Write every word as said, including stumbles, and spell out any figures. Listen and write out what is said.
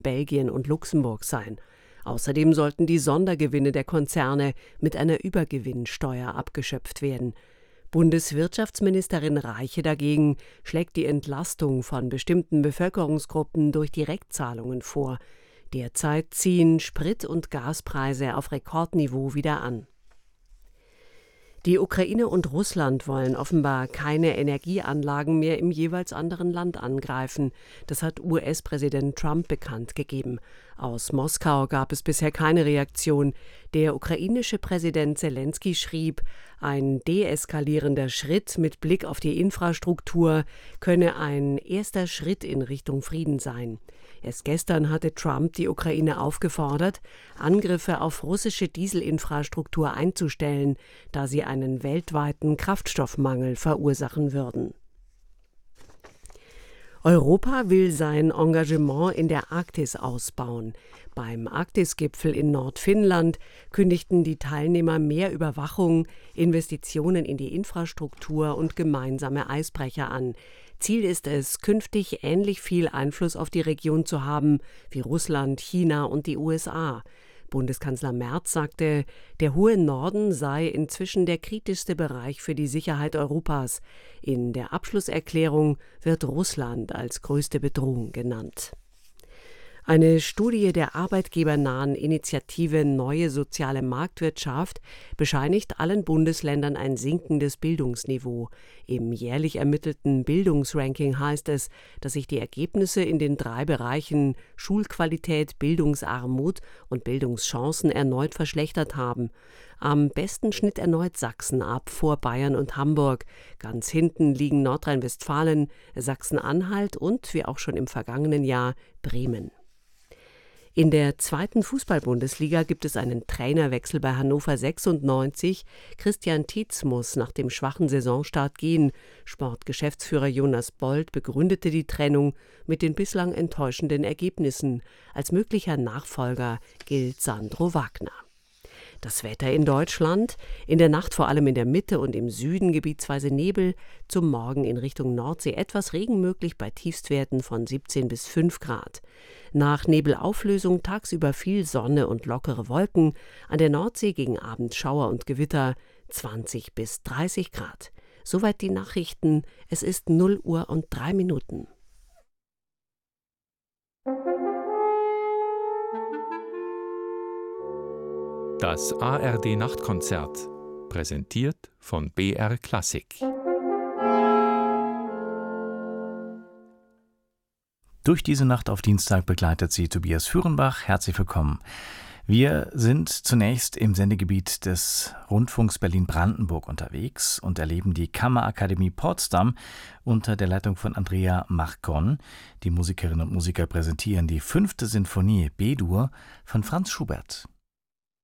Belgien und Luxemburg sein. Außerdem sollten die Sondergewinne der Konzerne mit einer Übergewinnsteuer abgeschöpft werden. Bundeswirtschaftsministerin Reiche dagegen schlägt die Entlastung von bestimmten Bevölkerungsgruppen durch Direktzahlungen vor. Derzeit ziehen Sprit- und Gaspreise auf Rekordniveau wieder an. Die Ukraine und Russland wollen offenbar keine Energieanlagen mehr im jeweils anderen Land angreifen. Das hat U S-Präsident Trump bekannt gegeben. Aus Moskau gab es bisher keine Reaktion. Der ukrainische Präsident Selenskyj schrieb, ein deeskalierender Schritt mit Blick auf die Infrastruktur könne ein erster Schritt in Richtung Frieden sein. Erst gestern hatte Trump die Ukraine aufgefordert, Angriffe auf russische Dieselinfrastruktur einzustellen, da sie einen weltweiten Kraftstoffmangel verursachen würden. Europa will sein Engagement in der Arktis ausbauen. Beim Arktisgipfel in Nordfinnland kündigten die Teilnehmer mehr Überwachung, Investitionen in die Infrastruktur und gemeinsame Eisbrecher an. Ziel ist es, künftig ähnlich viel Einfluss auf die Region zu haben wie Russland, China und die U S A. Bundeskanzler Merz sagte, der hohe Norden sei inzwischen der kritischste Bereich für die Sicherheit Europas. In der Abschlusserklärung wird Russland als größte Bedrohung genannt. Eine Studie der arbeitgebernahen Initiative Neue Soziale Marktwirtschaft bescheinigt allen Bundesländern ein sinkendes Bildungsniveau. Im jährlich ermittelten Bildungsranking heißt es, dass sich die Ergebnisse in den drei Bereichen Schulqualität, Bildungsarmut und Bildungschancen erneut verschlechtert haben. Am besten schnitt erneut Sachsen ab, vor Bayern und Hamburg. Ganz hinten liegen Nordrhein-Westfalen, Sachsen-Anhalt und, wie auch schon im vergangenen Jahr, Bremen. In der zweiten Fußball-Bundesliga gibt es einen Trainerwechsel bei Hannover sechsundneunzig. Christian Tietz muss nach dem schwachen Saisonstart gehen. Sportgeschäftsführer Jonas Bold begründete die Trennung mit den bislang enttäuschenden Ergebnissen. Als möglicher Nachfolger gilt Sandro Wagner. Das Wetter in Deutschland: In der Nacht vor allem in der Mitte und im Süden gebietsweise Nebel, zum Morgen in Richtung Nordsee etwas Regen möglich bei Tiefstwerten von siebzehn bis fünf Grad. Nach Nebelauflösung tagsüber viel Sonne und lockere Wolken, an der Nordsee gegen Abend Schauer und Gewitter, zwanzig bis dreißig Grad. Soweit die Nachrichten, es ist null Uhr und drei Minuten. Das A R D-Nachtkonzert, präsentiert von B R Klassik. Durch diese Nacht auf Dienstag begleitet sie Tobias Führenbach. Herzlich willkommen. Wir sind zunächst im Sendegebiet des Rundfunks Berlin-Brandenburg unterwegs und erleben die Kammerakademie Potsdam unter der Leitung von Andrea Marcon. Die Musikerinnen und Musiker präsentieren die fünfte Sinfonie B-Dur von Franz Schubert.